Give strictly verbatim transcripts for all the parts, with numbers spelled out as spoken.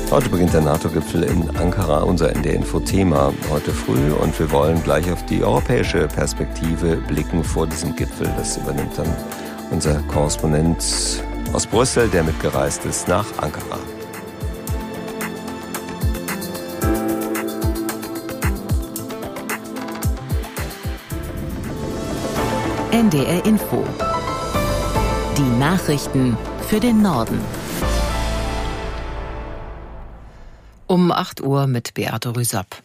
Heute beginnt der NATO-Gipfel in Ankara, unser N D R-Info-Thema heute früh. Und wir wollen gleich auf die europäische Perspektive blicken vor diesem Gipfel. Das übernimmt dann unser Korrespondent aus Brüssel, der mitgereist ist nach Ankara. N D R-Info. Die Nachrichten für den Norden. Um acht Uhr mit Beate Rüsapp.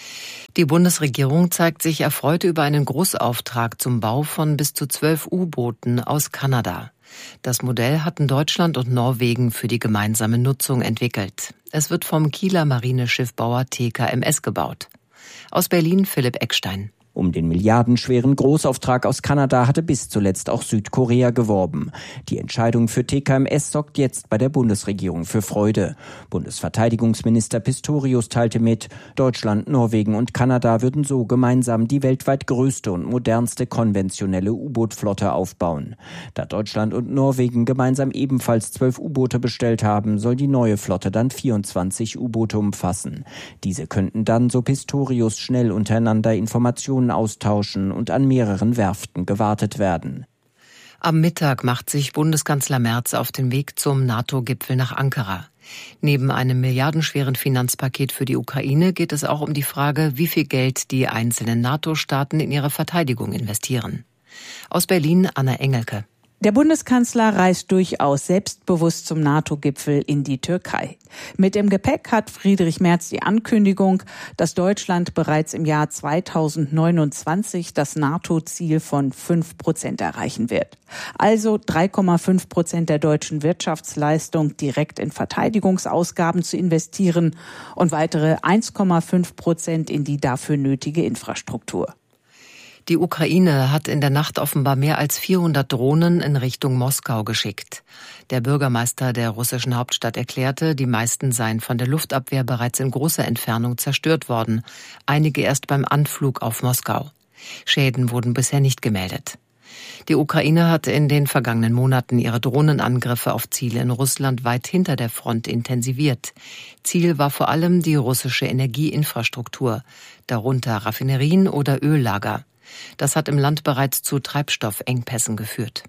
Die Bundesregierung zeigt sich erfreut über einen Großauftrag zum Bau von bis zu zwölf U-Booten aus Kanada. Das Modell hatten Deutschland und Norwegen für die gemeinsame Nutzung entwickelt. Es wird vom Kieler Marineschiffbauer T K M S gebaut. Aus Berlin Philipp Eckstein. Um den milliardenschweren Großauftrag aus Kanada hatte bis zuletzt auch Südkorea geworben. Die Entscheidung für T K M S sorgt jetzt bei der Bundesregierung für Freude. Bundesverteidigungsminister Pistorius teilte mit, Deutschland, Norwegen und Kanada würden so gemeinsam die weltweit größte und modernste konventionelle U-Boot-Flotte aufbauen. Da Deutschland und Norwegen gemeinsam ebenfalls zwölf U-Boote bestellt haben, soll die neue Flotte dann vierundzwanzig U-Boote umfassen. Diese könnten dann, so Pistorius, schnell untereinander Informationen austauschen und an mehreren Werften gewartet werden. Am Mittag macht sich Bundeskanzler Merz auf den Weg zum NATO-Gipfel nach Ankara. Neben einem milliardenschweren Finanzpaket für die Ukraine geht es auch um die Frage, wie viel Geld die einzelnen NATO-Staaten in ihre Verteidigung investieren. Aus Berlin Anna Engelke. Der Bundeskanzler reist durchaus selbstbewusst zum NATO-Gipfel in die Türkei. Mit im Gepäck hat Friedrich Merz die Ankündigung, dass Deutschland bereits im Jahr zweitausendneunundzwanzig das NATO-Ziel von fünf Prozent erreichen wird. Also drei Komma fünf Prozent der deutschen Wirtschaftsleistung direkt in Verteidigungsausgaben zu investieren und weitere eins Komma fünf Prozent in die dafür nötige Infrastruktur. Die Ukraine hat in der Nacht offenbar mehr als vierhundert Drohnen in Richtung Moskau geschickt. Der Bürgermeister der russischen Hauptstadt erklärte, die meisten seien von der Luftabwehr bereits in großer Entfernung zerstört worden, einige erst beim Anflug auf Moskau. Schäden wurden bisher nicht gemeldet. Die Ukraine hatte in den vergangenen Monaten ihre Drohnenangriffe auf Ziele in Russland weit hinter der Front intensiviert. Ziel war vor allem die russische Energieinfrastruktur, darunter Raffinerien oder Öllager. Das hat im Land bereits zu Treibstoffengpässen geführt.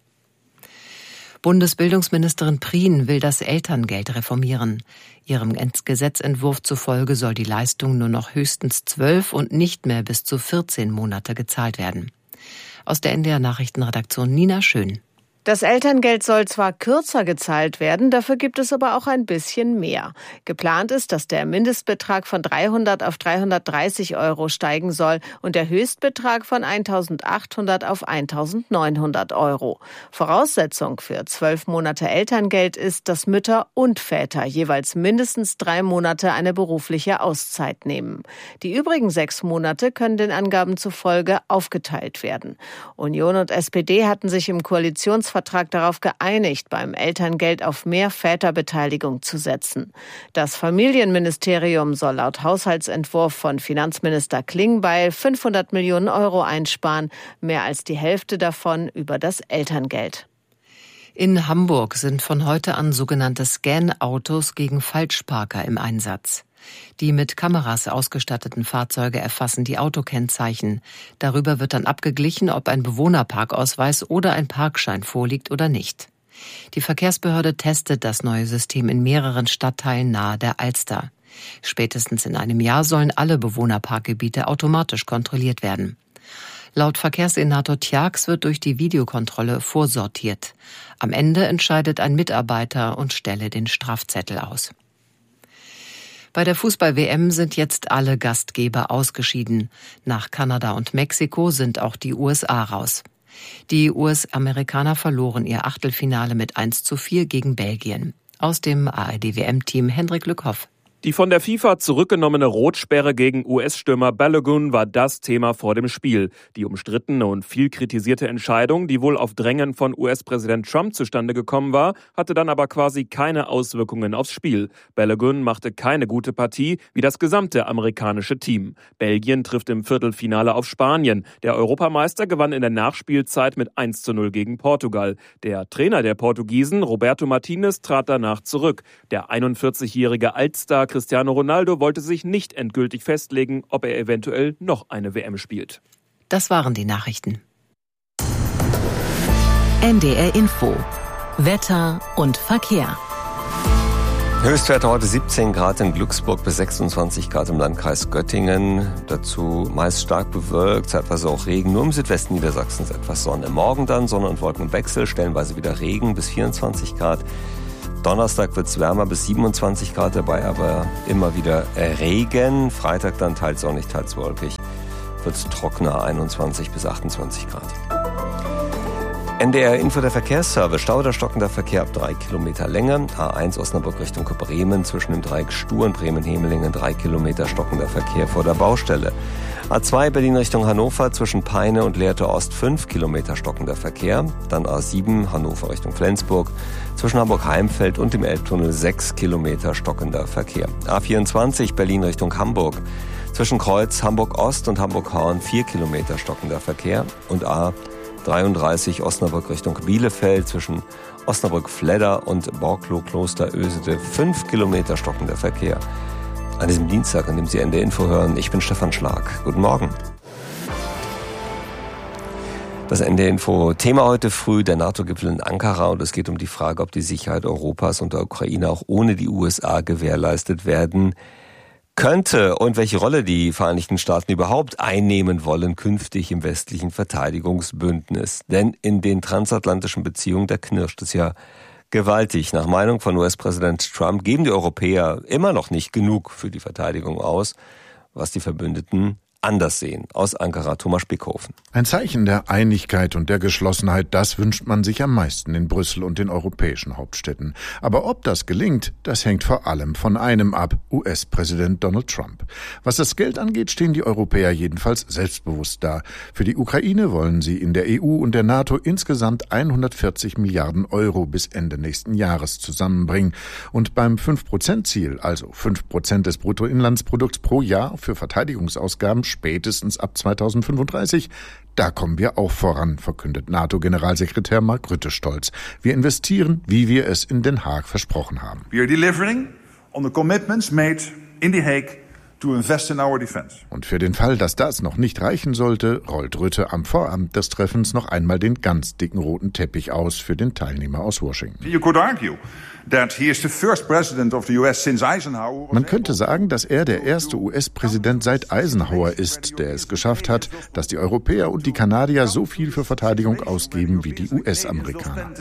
Bundesbildungsministerin Prien will das Elterngeld reformieren. Ihrem Gesetzentwurf zufolge soll die Leistung nur noch höchstens zwölf und nicht mehr bis zu vierzehn Monate gezahlt werden. Aus der N D R-Nachrichtenredaktion Nina Schön. Das Elterngeld soll zwar kürzer gezahlt werden, dafür gibt es aber auch ein bisschen mehr. Geplant ist, dass der Mindestbetrag von dreihundert auf dreihundertdreißig Euro steigen soll und der Höchstbetrag von eintausendachthundert auf eintausendneunhundert Euro. Voraussetzung für zwölf Monate Elterngeld ist, dass Mütter und Väter jeweils mindestens drei Monate eine berufliche Auszeit nehmen. Die übrigen sechs Monate können den Angaben zufolge aufgeteilt werden. Union und S P D hatten sich im Koalitionsvertrag Vertrag darauf geeinigt, beim Elterngeld auf mehr Väterbeteiligung zu setzen. Das Familienministerium soll laut Haushaltsentwurf von Finanzminister Klingbeil fünfhundert Millionen Euro einsparen, mehr als die Hälfte davon über das Elterngeld. In Hamburg sind von heute an sogenannte Scan-Autos gegen Falschparker im Einsatz. Die mit Kameras ausgestatteten Fahrzeuge erfassen die Autokennzeichen. Darüber wird dann abgeglichen, ob ein Bewohnerparkausweis oder ein Parkschein vorliegt oder nicht. Die Verkehrsbehörde testet das neue System in mehreren Stadtteilen nahe der Alster. Spätestens in einem Jahr sollen alle Bewohnerparkgebiete automatisch kontrolliert werden. Laut Verkehrssenator Tjax wird durch die Videokontrolle vorsortiert. Am Ende entscheidet ein Mitarbeiter und stelle den Strafzettel aus. Bei der Fußball-W M sind jetzt alle Gastgeber ausgeschieden. Nach Kanada und Mexiko sind auch die U S A raus. Die U S-Amerikaner verloren ihr Achtelfinale mit eins zu vier gegen Belgien. Aus dem A R D-W M-Team Hendrik Lückhoff. Die von der FIFA zurückgenommene Rotsperre gegen U S-Stürmer Balogun war das Thema vor dem Spiel. Die umstrittene und viel kritisierte Entscheidung, die wohl auf Drängen von U S-Präsident Trump zustande gekommen war, hatte dann aber quasi keine Auswirkungen aufs Spiel. Balogun machte keine gute Partie, wie das gesamte amerikanische Team. Belgien trifft im Viertelfinale auf Spanien. Der Europameister gewann in der Nachspielzeit mit eins zu null gegen Portugal. Der Trainer der Portugiesen, Roberto Martinez, trat danach zurück. Der einundvierzigjährige Altstar Cristiano Ronaldo wollte sich nicht endgültig festlegen, ob er eventuell noch eine W M spielt. Das waren die Nachrichten. N D R Info. Wetter und Verkehr. Höchstwerte heute siebzehn Grad in Glücksburg bis sechsundzwanzig Grad im Landkreis Göttingen. Dazu meist stark bewölkt, zeitweise auch Regen. Nur im Südwesten Niedersachsens etwas Sonne. Morgen dann Sonne und Wolkenwechsel, stellenweise wieder Regen bis vierundzwanzig Grad. Donnerstag wird es wärmer bis siebenundzwanzig Grad, dabei aber immer wieder Regen. Freitag dann teils sonnig, teils wolkig. Wird es trockener, einundzwanzig bis achtundzwanzig Grad. N D R Info, der Verkehrsservice. Stau oder stockender Verkehr ab drei Kilometer Länge. A eins Osnabrück Richtung Bremen zwischen dem Dreieck Stur und Bremen-Hemelingen drei Kilometer stockender Verkehr vor der Baustelle. A zwei Berlin Richtung Hannover zwischen Peine und Lehrte Ost fünf Kilometer stockender Verkehr. Dann A sieben Hannover Richtung Flensburg zwischen Hamburg-Heimfeld und dem Elbtunnel sechs Kilometer stockender Verkehr. A vierundzwanzig Berlin Richtung Hamburg zwischen Kreuz Hamburg-Ost und Hamburg-Horn vier Kilometer stockender Verkehr. Und A dreiunddreißig Osnabrück Richtung Bielefeld zwischen Osnabrück-Fledder und Borklow-Kloster-Ösede fünf Kilometer stockender Verkehr. An diesem Dienstag, an dem Sie N D R Info hören, ich bin Stefan Schlag. Guten Morgen. Das N D R Info Thema heute früh, der NATO-Gipfel in Ankara, und es geht um die Frage, ob die Sicherheit Europas und der Ukraine auch ohne die U S A gewährleistet werden könnte und welche Rolle die Vereinigten Staaten überhaupt einnehmen wollen künftig im westlichen Verteidigungsbündnis. Denn in den transatlantischen Beziehungen, da knirscht es ja gewaltig. Nach Meinung von U S-Präsident Trump geben die Europäer immer noch nicht genug für die Verteidigung aus, was die Verbündeten anders sehen. Aus Ankara, Thomas Spickhofen. Ein Zeichen der Einigkeit und der Geschlossenheit, das wünscht man sich am meisten in Brüssel und den europäischen Hauptstädten. Aber ob das gelingt, das hängt vor allem von einem ab, U S-Präsident Donald Trump. Was das Geld angeht, stehen die Europäer jedenfalls selbstbewusst da. Für die Ukraine wollen sie in der E U und der NATO insgesamt hundertvierzig Milliarden Euro bis Ende nächsten Jahres zusammenbringen. Und beim fünf Prozent Ziel, also fünf Prozent des Bruttoinlandsprodukts pro Jahr für Verteidigungsausgaben, spätestens ab zweitausendfünfunddreißig. Da kommen wir auch voran, verkündet NATO-Generalsekretär Mark Rutte stolz. Wir investieren, wie wir es in Den Haag versprochen haben. We are delivering on the commitments made in The Hague to invest in our defense. Und für den Fall, dass das noch nicht reichen sollte, rollt Rutte am Vorabend des Treffens noch einmal den ganz dicken roten Teppich aus für den Teilnehmer aus Washington. You could argue that he is the first president of the U S since Eisenhower. Man könnte sagen, dass er der erste U S-Präsident seit Eisenhower ist, der es geschafft hat, dass die Europäer und die Kanadier so viel für Verteidigung ausgeben wie die U S-Amerikaner.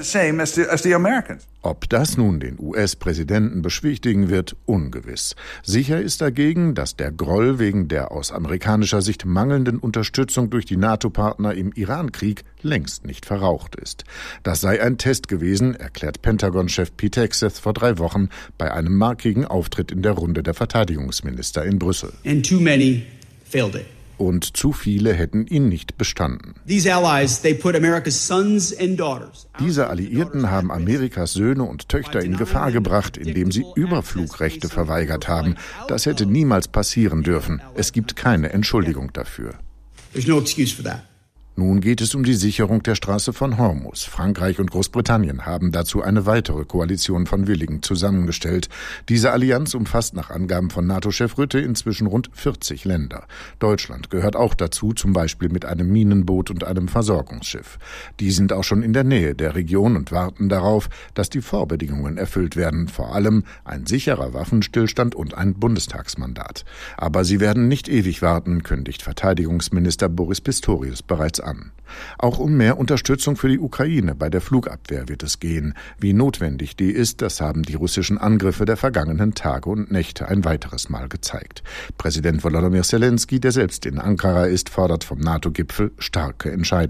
Ob das nun den U S-Präsidenten beschwichtigen wird, ungewiss. Sicher ist dagegen, dass der Groll wegen der aus amerikanischer Sicht mangelnden Unterstützung durch die NATO-Partner im Iran-Krieg längst nicht verraucht ist. Das sei ein Test gewesen, erklärt Pentagon-Chef Pete Hegseth vor drei Wochen bei einem markigen Auftritt in der Runde der Verteidigungsminister in Brüssel. And too many failed it. Und zu viele hätten ihn nicht bestanden. These allies, they put America's sons and daughters. Diese Alliierten haben Amerikas Söhne und Töchter in Gefahr gebracht, indem sie Überflugrechte verweigert haben. Das hätte niemals passieren dürfen. Es gibt keine Entschuldigung dafür. There's no excuse for that. Nun geht es um die Sicherung der Straße von Hormuz. Frankreich und Großbritannien haben dazu eine weitere Koalition von Willigen zusammengestellt. Diese Allianz umfasst nach Angaben von NATO-Chef Rutte inzwischen rund vierzig Länder. Deutschland gehört auch dazu, zum Beispiel mit einem Minenboot und einem Versorgungsschiff. Die sind auch schon in der Nähe der Region und warten darauf, dass die Vorbedingungen erfüllt werden, vor allem ein sicherer Waffenstillstand und ein Bundestagsmandat. Aber sie werden nicht ewig warten, kündigt Verteidigungsminister Boris Pistorius bereits an. Auch um mehr Unterstützung für die Ukraine bei der Flugabwehr wird es gehen. Wie notwendig die ist, das haben die russischen Angriffe der vergangenen Tage und Nächte ein weiteres Mal gezeigt. Präsident Volodymyr Zelensky, der selbst in Ankara ist, fordert vom NATO-Gipfel starke Entscheidungen.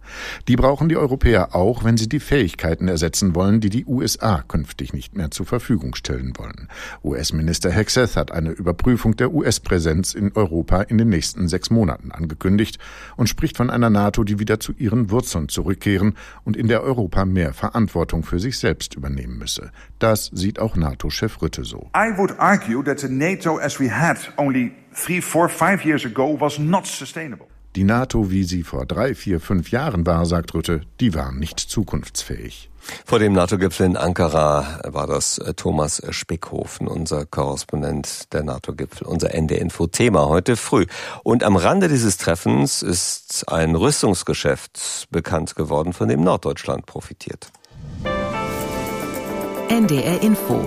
Die brauchen die Europäer auch, wenn sie die Fähigkeiten ersetzen wollen, die die U S A künftig nicht mehr zur Verfügung stellen wollen. U S-Minister Hegseth hat eine Überprüfung der U S-Präsenz in Europa in den nächsten sechs Monaten angekündigt und spricht von einer NATO, die wieder zu ihren Wurzeln zurückkehren und in der Europa mehr Verantwortung für sich selbst übernehmen müsse. Das sieht auch NATO-Chef Rutte so. I would argue that the NATO as we had only three, four, five years ago was not sustainable. Die NATO, wie sie vor drei, vier, fünf Jahren war, sagt Rutte, die war nicht zukunftsfähig. Vor dem NATO-Gipfel in Ankara war das Thomas Spickhofen, unser Korrespondent der NATO-Gipfel, unser N D Info-Thema heute früh. Und am Rande dieses Treffens ist ein Rüstungsgeschäft bekannt geworden, von dem Norddeutschland profitiert. N D R Info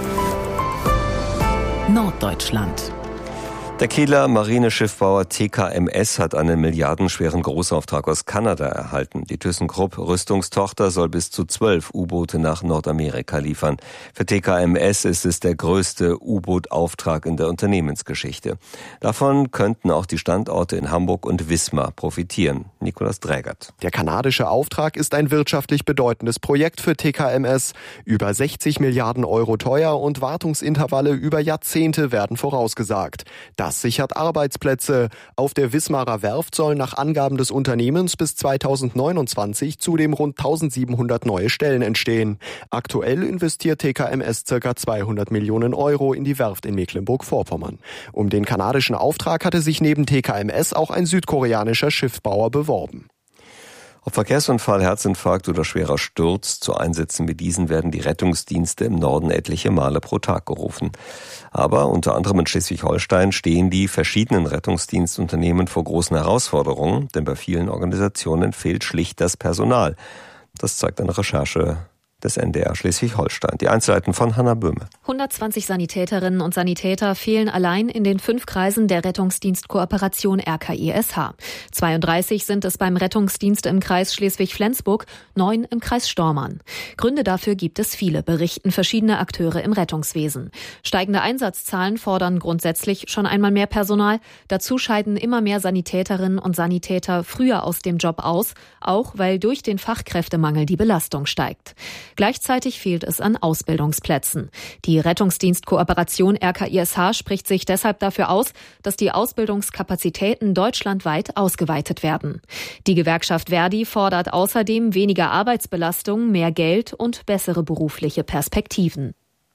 Norddeutschland. Der Kieler Marineschiffbauer T K M S hat einen milliardenschweren Großauftrag aus Kanada erhalten. Die ThyssenKrupp Rüstungstochter soll bis zu zwölf U-Boote nach Nordamerika liefern. Für T K M S ist es der größte U-Boot-Auftrag in der Unternehmensgeschichte. Davon könnten auch die Standorte in Hamburg und Wismar profitieren. Nikolaus Drägert. Der kanadische Auftrag ist ein wirtschaftlich bedeutendes Projekt für T K M S. Über sechzig Milliarden Euro teuer und Wartungsintervalle über Jahrzehnte werden vorausgesagt. Das sichert Arbeitsplätze. Auf der Wismarer Werft sollen nach Angaben des Unternehmens bis zweitausendneunundzwanzig zudem rund eintausendsiebenhundert neue Stellen entstehen. Aktuell investiert T K M S ca. zweihundert Millionen Euro in die Werft in Mecklenburg-Vorpommern. Um den kanadischen Auftrag hatte sich neben T K M S auch ein südkoreanischer Schiffbauer beworben. Ob Verkehrsunfall, Herzinfarkt oder schwerer Sturz, zu Einsätzen wie diesen werden die Rettungsdienste im Norden etliche Male pro Tag gerufen. Aber unter anderem in Schleswig-Holstein stehen die verschiedenen Rettungsdienstunternehmen vor großen Herausforderungen, denn bei vielen Organisationen fehlt schlicht das Personal. Das zeigt eine Recherche des N D R Schleswig-Holstein. Die Einzelheiten von Hanna Böhme. hundertzwanzig Sanitäterinnen und Sanitäter fehlen allein in den fünf Kreisen der Rettungsdienstkooperation R K I S H. zweiunddreißig sind es beim Rettungsdienst im Kreis Schleswig-Flensburg, neun im Kreis Stormarn. Gründe dafür gibt es viele, berichten verschiedene Akteure im Rettungswesen. Steigende Einsatzzahlen fordern grundsätzlich schon einmal mehr Personal. Dazu scheiden immer mehr Sanitäterinnen und Sanitäter früher aus dem Job aus, auch weil durch den Fachkräftemangel die Belastung steigt. Gleichzeitig fehlt es an Ausbildungsplätzen. Die Rettungsdienstkooperation R K I S H spricht sich deshalb dafür aus, dass die Ausbildungskapazitäten deutschlandweit ausgeweitet werden. Die Gewerkschaft Verdi fordert außerdem weniger Arbeitsbelastung, mehr Geld und bessere berufliche Perspektiven.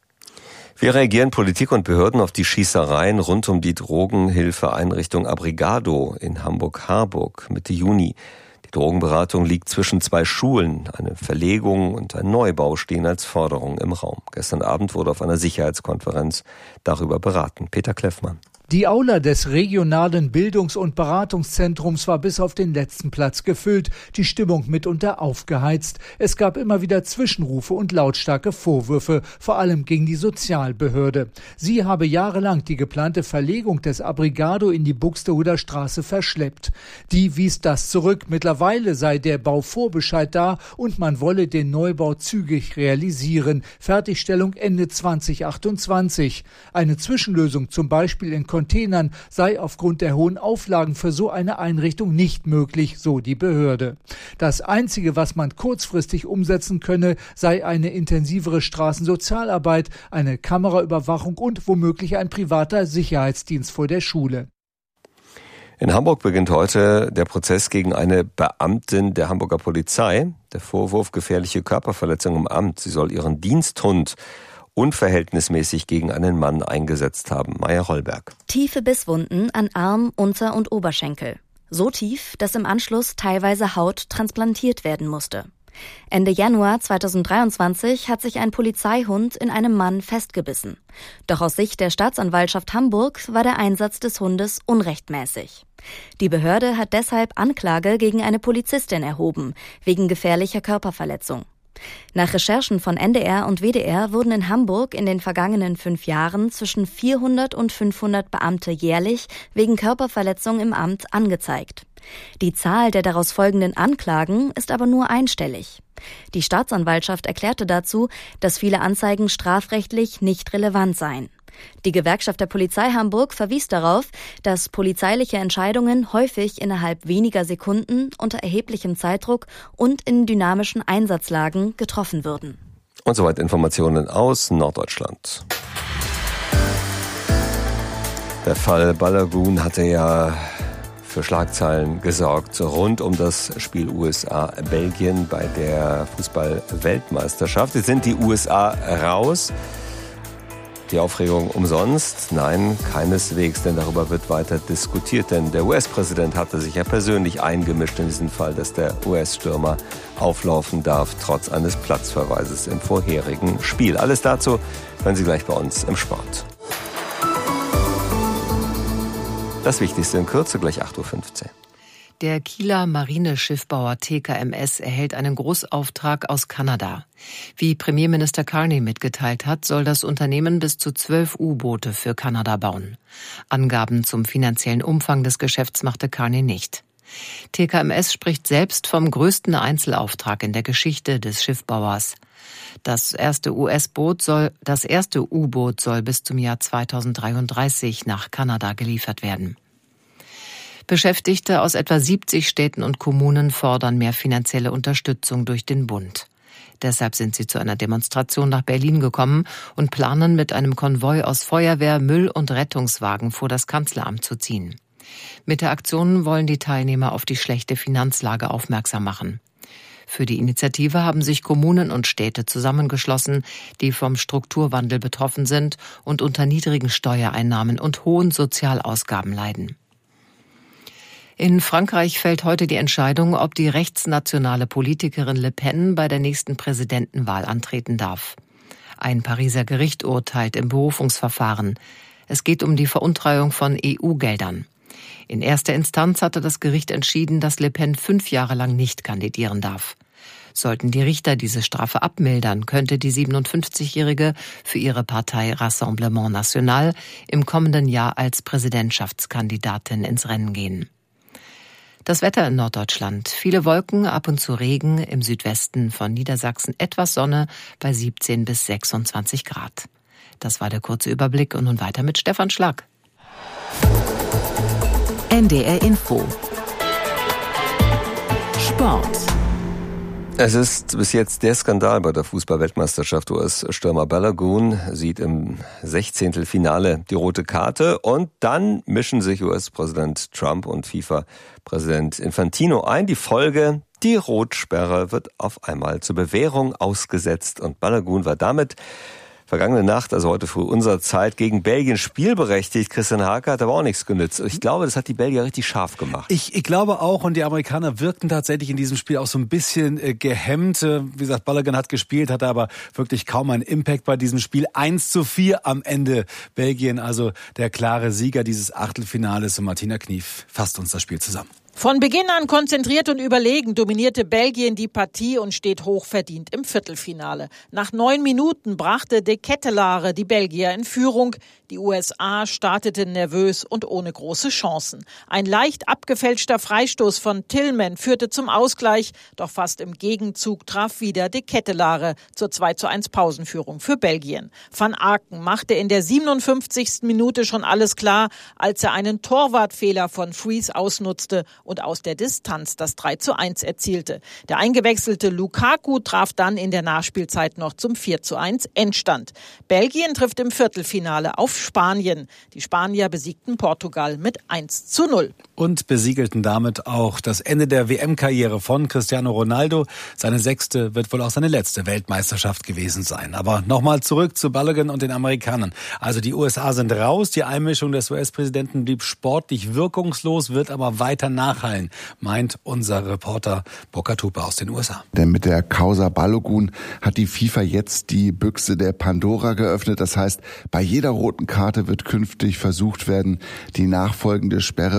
Wie reagieren Politik und Behörden auf die Schießereien rund um die Drogenhilfeeinrichtung Abrigado in Hamburg-Harburg Mitte Juni? Die Drogenberatung liegt zwischen zwei Schulen. Eine Verlegung und ein Neubau stehen als Forderung im Raum. Gestern Abend wurde auf einer Sicherheitskonferenz darüber beraten. Peter Kleffmann. Die Aula des regionalen Bildungs- und Beratungszentrums war bis auf den letzten Platz gefüllt, die Stimmung mitunter aufgeheizt. Es gab immer wieder Zwischenrufe und lautstarke Vorwürfe, vor allem gegen die Sozialbehörde. Sie habe jahrelang die geplante Verlegung des Abrigado in die Buxtehuder Straße verschleppt. Die wies das zurück. Mittlerweile sei der Bauvorbescheid da und man wolle den Neubau zügig realisieren. Fertigstellung Ende zwanzig achtundzwanzig. Eine Zwischenlösung, zum Beispiel in Containern, sei aufgrund der hohen Auflagen für so eine Einrichtung nicht möglich, so die Behörde. Das Einzige, was man kurzfristig umsetzen könne, sei eine intensivere Straßensozialarbeit, eine Kameraüberwachung und womöglich ein privater Sicherheitsdienst vor der Schule. In Hamburg beginnt heute der Prozess gegen eine Beamtin der Hamburger Polizei. Der Vorwurf gefährliche Körperverletzung im Amt. Sie soll ihren Diensthund unverhältnismäßig gegen einen Mann eingesetzt haben. Maya Rollberg. Tiefe Bisswunden an Arm, Unter- und Oberschenkel. So tief, dass im Anschluss teilweise Haut transplantiert werden musste. Ende Januar zweitausenddreiundzwanzig hat sich ein Polizeihund in einem Mann festgebissen. Doch aus Sicht der Staatsanwaltschaft Hamburg war der Einsatz des Hundes unrechtmäßig. Die Behörde hat deshalb Anklage gegen eine Polizistin erhoben, wegen gefährlicher Körperverletzung. Nach Recherchen von N D R und W D R wurden in Hamburg in den vergangenen fünf Jahren zwischen vierhundert und fünfhundert Beamte jährlich wegen Körperverletzung im Amt angezeigt. Die Zahl der daraus folgenden Anklagen ist aber nur einstellig. Die Staatsanwaltschaft erklärte dazu, dass viele Anzeigen strafrechtlich nicht relevant seien. Die Gewerkschaft der Polizei Hamburg verwies darauf, dass polizeiliche Entscheidungen häufig innerhalb weniger Sekunden unter erheblichem Zeitdruck und in dynamischen Einsatzlagen getroffen würden. Und soweit Informationen aus Norddeutschland. Der Fall Balagun hatte ja für Schlagzeilen gesorgt rund um das Spiel U S A-Belgien bei der Fußball-Weltmeisterschaft. Jetzt sind die U S A raus. Die Aufregung umsonst? Nein, keineswegs, denn darüber wird weiter diskutiert. Denn der U S-Präsident hatte sich ja persönlich eingemischt in diesen Fall, dass der U S-Stürmer auflaufen darf, trotz eines Platzverweises im vorherigen Spiel. Alles dazu hören Sie gleich bei uns im Sport. Das Wichtigste in Kürze, gleich acht Uhr fünfzehn. Der Kieler Marineschiffbauer T K M S erhält einen Großauftrag aus Kanada. Wie Premierminister Carney mitgeteilt hat, soll das Unternehmen bis zu zwölf U-Boote für Kanada bauen. Angaben zum finanziellen Umfang des Geschäfts machte Carney nicht. T K M S spricht selbst vom größten Einzelauftrag in der Geschichte des Schiffbauers. Das erste U S-Boot soll, das erste U-Boot soll bis zum Jahr zweitausenddreiunddreißig nach Kanada geliefert werden. Beschäftigte aus etwa siebzig Städten und Kommunen fordern mehr finanzielle Unterstützung durch den Bund. Deshalb sind sie zu einer Demonstration nach Berlin gekommen und planen, mit einem Konvoi aus Feuerwehr, Müll und Rettungswagen vor das Kanzleramt zu ziehen. Mit der Aktion wollen die Teilnehmer auf die schlechte Finanzlage aufmerksam machen. Für die Initiative haben sich Kommunen und Städte zusammengeschlossen, die vom Strukturwandel betroffen sind und unter niedrigen Steuereinnahmen und hohen Sozialausgaben leiden. In Frankreich fällt heute die Entscheidung, ob die rechtsnationale Politikerin Le Pen bei der nächsten Präsidentenwahl antreten darf. Ein Pariser Gericht urteilt im Berufungsverfahren. Es geht um die Veruntreuung von E U-Geldern. In erster Instanz hatte das Gericht entschieden, dass Le Pen fünf Jahre lang nicht kandidieren darf. Sollten die Richter diese Strafe abmildern, könnte die siebenundfünfzigjährige für ihre Partei Rassemblement National im kommenden Jahr als Präsidentschaftskandidatin ins Rennen gehen. Das Wetter in Norddeutschland. Viele Wolken, ab und zu Regen, im Südwesten von Niedersachsen etwas Sonne bei siebzehn bis sechsundzwanzig Grad. Das war der kurze Überblick und nun weiter mit Stefan Schlag. N D R Info. Sport. Es ist bis jetzt der Skandal bei der Fußball-Weltmeisterschaft. U S-Stürmer Balagun sieht im Sechzehntelfinale die rote Karte und dann mischen sich U S-Präsident Trump und FIFA-Präsident Infantino ein. Die Folge, die Rotsperre wird auf einmal zur Bewährung ausgesetzt und Balagun war damit vergangene Nacht, also heute früh unserer Zeit, gegen Belgien spielberechtigt. Christian Hake hat aber auch nichts genützt. Ich glaube, das hat die Belgier richtig scharf gemacht. Ich, ich glaube auch, und die Amerikaner wirkten tatsächlich in diesem Spiel auch so ein bisschen äh, gehemmt. Wie gesagt, Balogun hat gespielt, hatte aber wirklich kaum einen Impact bei diesem Spiel. eins zu vier am Ende Belgien, also der klare Sieger dieses Achtelfinales. Und Martina Knief fasst uns das Spiel zusammen. Von Beginn an konzentriert und überlegen dominierte Belgien die Partie und steht hochverdient im Viertelfinale. Nach neun Minuten brachte De Ketelaere die Belgier in Führung. Die U S A starteten nervös und ohne große Chancen. Ein leicht abgefälschter Freistoß von Tillman führte zum Ausgleich, doch fast im Gegenzug traf wieder De Ketelaere zur zwei zu eins Pausenführung für Belgien. Van Aken machte in der siebenundfünfzigsten Minute schon alles klar, als er einen Torwartfehler von Fries ausnutzte und aus der Distanz das drei zu eins erzielte. Der eingewechselte Lukaku traf dann in der Nachspielzeit noch zum vier zu eins Endstand. Belgien trifft im Viertelfinale auf Spanien. Die Spanier besiegten Portugal mit eins zu null. Und besiegelten damit auch das Ende der W M-Karriere von Cristiano Ronaldo. Seine sechste wird wohl auch seine letzte Weltmeisterschaft gewesen sein. Aber nochmal zurück zu Balogun und den Amerikanern. Also die U S A sind raus. Die Einmischung des U S-Präsidenten blieb sportlich wirkungslos, wird aber weiter nachhallen, meint unser Reporter Burkhard Tupe aus den U S A. Denn mit der Causa Balogun hat die FIFA jetzt die Büchse der Pandora geöffnet. Das heißt, bei jeder roten Karte wird künftig versucht werden, die nachfolgende Sperre irgendwie zu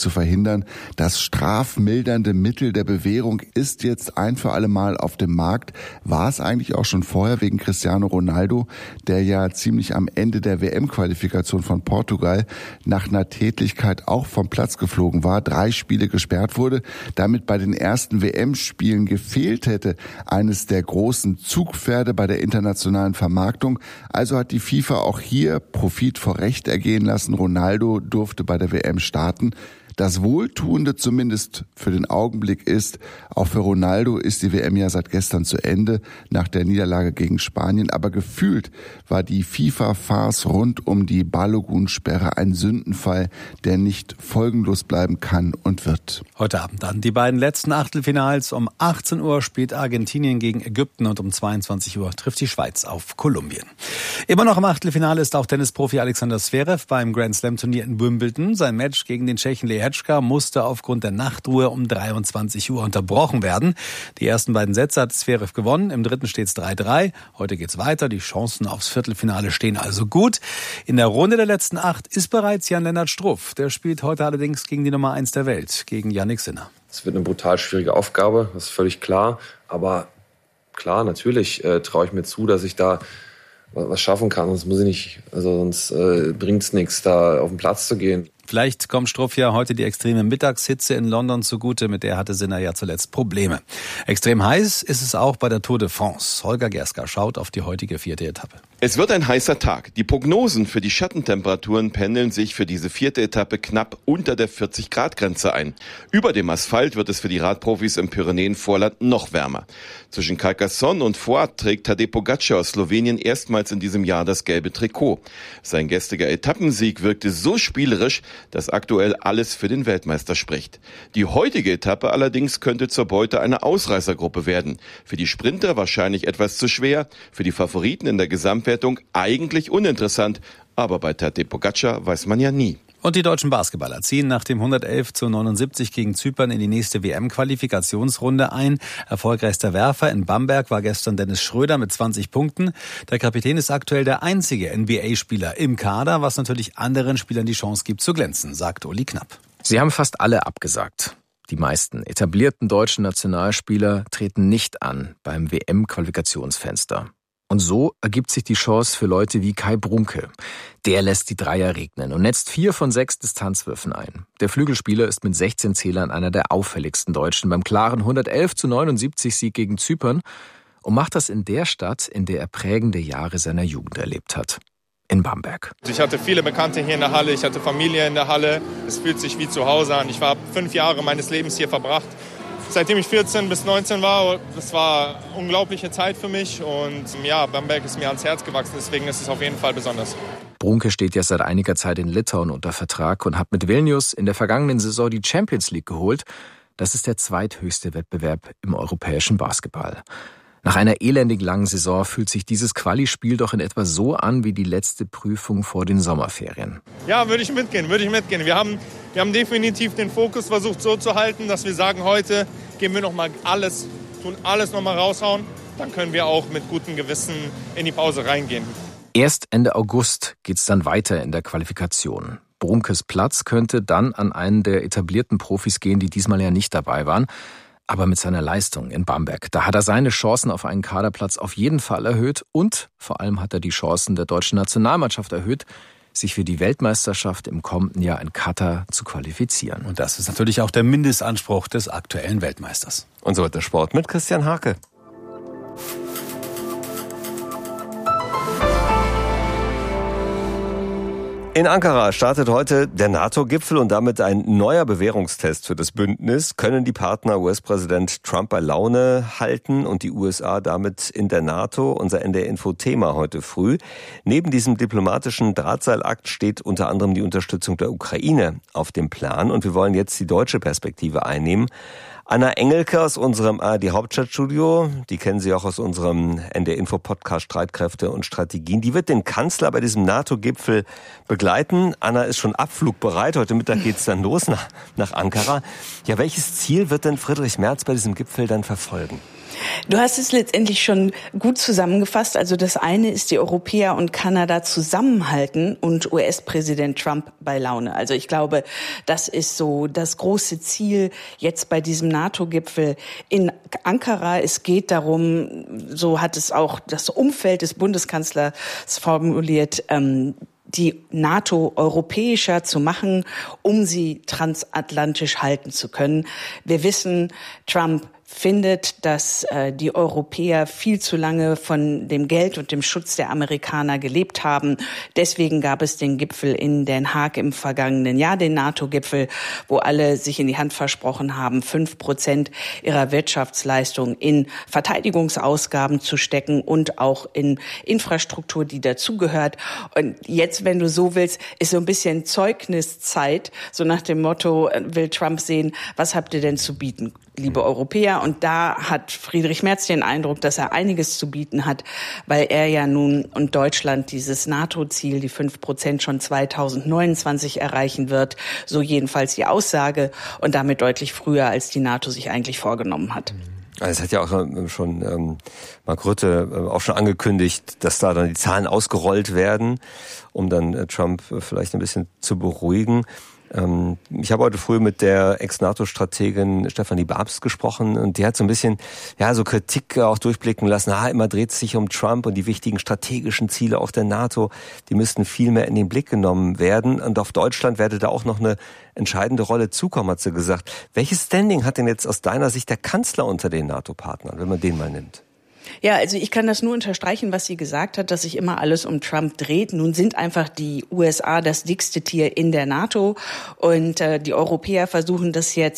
zu verhindern. Das strafmildernde Mittel der Bewährung ist jetzt ein für alle Mal auf dem Markt. War es eigentlich auch schon vorher wegen Cristiano Ronaldo, der ja ziemlich am Ende der W M-Qualifikation von Portugal nach einer Tätlichkeit auch vom Platz geflogen war, drei Spiele gesperrt wurde, damit bei den ersten W M-Spielen gefehlt hätte, eines der großen Zugpferde bei der internationalen Vermarktung. Also hat die FIFA auch hier Profit vor Recht ergehen lassen. Ronaldo durfte bei der W M starten. Das Wohltuende zumindest für den Augenblick ist, auch für Ronaldo ist die W M ja seit gestern zu Ende, nach der Niederlage gegen Spanien. Aber gefühlt war die FIFA-Farce rund um die Balogun-Sperre ein Sündenfall, der nicht folgenlos bleiben kann und wird. Heute Abend dann die beiden letzten Achtelfinals. Um achtzehn Uhr spielt Argentinien gegen Ägypten und um zweiundzwanzig Uhr trifft die Schweiz auf Kolumbien. Immer noch im Achtelfinale ist auch Tennisprofi Alexander Zverev beim Grand-Slam-Turnier in Wimbledon. Sein Match gegen den Tschechen Lehečka musste aufgrund der Nachtruhe um dreiundzwanzig Uhr unterbrochen werden. Die ersten beiden Sätze hat Zverev gewonnen, im dritten steht es drei drei. Heute geht's weiter, die Chancen aufs Viertelfinale stehen also gut. In der Runde der letzten acht ist bereits Jan-Lennart Struff. Der spielt heute allerdings gegen die Nummer eins der Welt, gegen Jannik Sinner. Es wird eine brutal schwierige Aufgabe, das ist völlig klar. Aber klar, natürlich äh, traue ich mir zu, dass ich da was schaffen kann. Sonst muss ich nicht, also sonst äh, bringt's nichts, da auf den Platz zu gehen. Vielleicht kommt Struff ja heute die extreme Mittagshitze in London zugute, mit der hatte Sinner ja zuletzt Probleme. Extrem heiß ist es auch bei der Tour de France. Holger Gerska schaut auf die heutige vierte Etappe. Es wird ein heißer Tag. Die Prognosen für die Schattentemperaturen pendeln sich für diese vierte Etappe knapp unter der vierzig Grad Grenze ein. Über dem Asphalt wird es für die Radprofis im Pyrenäenvorland noch wärmer. Zwischen Carcassonne und Foix trägt Tadej Pogačar aus Slowenien erstmals in diesem Jahr das gelbe Trikot. Sein gestriger Etappensieg wirkte so spielerisch, dass aktuell alles für den Weltmeister spricht. Die heutige Etappe allerdings könnte zur Beute einer Ausreißergruppe werden. Für die Sprinter wahrscheinlich etwas zu schwer, für die Favoriten in der Gesamtwertung eigentlich uninteressant, aber bei Tadej Pogačar weiß man ja nie. Und die deutschen Basketballer ziehen nach dem hundertelf zu neunundsiebzig gegen Zypern in die nächste W M-Qualifikationsrunde ein. Erfolgreichster Werfer in Bamberg war gestern Dennis Schröder mit zwanzig Punkten. Der Kapitän ist aktuell der einzige N B A-Spieler im Kader, was natürlich anderen Spielern die Chance gibt zu glänzen, sagt Uli Knapp. Sie haben fast alle abgesagt. Die meisten etablierten deutschen Nationalspieler treten nicht an beim W M-Qualifikationsfenster. Und so ergibt sich die Chance für Leute wie Kai Brunke. Der lässt die Dreier regnen und netzt vier von sechs Distanzwürfen ein. Der Flügelspieler ist mit sechzehn Zählern einer der auffälligsten Deutschen beim klaren hundertelf zu neunundsiebzig Sieg gegen Zypern und macht das in der Stadt, in der er prägende Jahre seiner Jugend erlebt hat. In Bamberg. Ich hatte viele Bekannte hier in der Halle, ich hatte Familie in der Halle. Es fühlt sich wie zu Hause an. Ich war fünf Jahre meines Lebens hier verbracht. Seitdem ich vierzehn bis neunzehn war, das war eine unglaubliche Zeit für mich und ja, Bamberg ist mir ans Herz gewachsen, deswegen ist es auf jeden Fall besonders. Brunke steht ja seit einiger Zeit in Litauen unter Vertrag und hat mit Vilnius in der vergangenen Saison die Champions League geholt. Das ist der zweithöchste Wettbewerb im europäischen Basketball. Nach einer elendig langen Saison fühlt sich dieses Quali-Spiel doch in etwa so an wie die letzte Prüfung vor den Sommerferien. Ja, würde ich mitgehen, würde ich mitgehen. Wir haben, wir haben definitiv den Fokus versucht so zu halten, dass wir sagen, heute geben wir noch mal alles, tun alles noch mal raushauen. Dann können wir auch mit gutem Gewissen in die Pause reingehen. Erst Ende August geht's dann weiter in der Qualifikation. Brunkes Platz könnte dann an einen der etablierten Profis gehen, die diesmal ja nicht dabei waren. Aber mit seiner Leistung in Bamberg, da hat er seine Chancen auf einen Kaderplatz auf jeden Fall erhöht und vor allem hat er die Chancen der deutschen Nationalmannschaft erhöht, sich für die Weltmeisterschaft im kommenden Jahr in Katar zu qualifizieren. Und das ist natürlich auch der Mindestanspruch des aktuellen Weltmeisters. Und so wird der Sport mit Christian Hake. In Ankara startet heute der NATO-Gipfel und damit ein neuer Bewährungstest für das Bündnis. Können die Partner U S-Präsident Trump bei Laune halten und die U S A damit in der NATO? Unser N D R-Info-Thema heute früh. Neben diesem diplomatischen Drahtseilakt steht unter anderem die Unterstützung der Ukraine auf dem Plan. Und wir wollen jetzt die deutsche Perspektive einnehmen. Anna Engelke aus unserem A R D-Hauptstadtstudio, die kennen Sie auch aus unserem N D R-Info-Podcast Streitkräfte und Strategien. Die wird den Kanzler bei diesem NATO-Gipfel begleiten. Anna ist schon abflugbereit. Heute Mittag geht's dann los nach, nach Ankara. Ja, welches Ziel wird denn Friedrich Merz bei diesem Gipfel dann verfolgen? Du hast es letztendlich schon gut zusammengefasst. Also das eine ist, die Europäer und Kanada zusammenhalten und U S-Präsident Trump bei Laune. Also ich glaube, das ist so das große Ziel jetzt bei diesem NATO-Gipfel in Ankara. Es geht darum, so hat es auch das Umfeld des Bundeskanzlers formuliert, ähm, die NATO europäischer zu machen, um sie transatlantisch halten zu können. Wir wissen, Trump findet, dass äh, die Europäer viel zu lange von dem Geld und dem Schutz der Amerikaner gelebt haben. Deswegen gab es den Gipfel in Den Haag im vergangenen Jahr, den NATO-Gipfel, wo alle sich in die Hand versprochen haben, fünf Prozent ihrer Wirtschaftsleistung in Verteidigungsausgaben zu stecken und auch in Infrastruktur, die dazugehört. Und jetzt, wenn du so willst, ist so ein bisschen Zeugniszeit, so nach dem Motto, will Trump sehen, was habt ihr denn zu bieten, liebe Europäer? Und da hat Friedrich Merz den Eindruck, dass er einiges zu bieten hat, weil er ja nun und Deutschland dieses NATO-Ziel, die fünf Prozent schon zweitausendneunundzwanzig erreichen wird. So jedenfalls die Aussage und damit deutlich früher, als die NATO sich eigentlich vorgenommen hat. Also es hat ja auch schon ähm, Mark Rutte äh, auch schon angekündigt, dass da dann die Zahlen ausgerollt werden, um dann äh, Trump äh, vielleicht ein bisschen zu beruhigen. Ähm, ich habe heute früh mit der Ex-NATO-Strategin Stefanie Babs gesprochen und die hat so ein bisschen, ja, so Kritik auch durchblicken lassen. Ah, immer dreht es sich um Trump und die wichtigen strategischen Ziele auch der NATO, die müssten viel mehr in den Blick genommen werden. Und auf Deutschland werde da auch noch eine entscheidende Rolle zukommen, hat sie gesagt. Welches Standing hat denn jetzt aus deiner Sicht der Kanzler unter den NATO-Partnern, wenn man den mal nimmt? Ja, also ich kann das nur unterstreichen, was sie gesagt hat, dass sich immer alles um Trump dreht. Nun sind einfach die U S A das dickste Tier in der NATO und äh, die Europäer versuchen das jetzt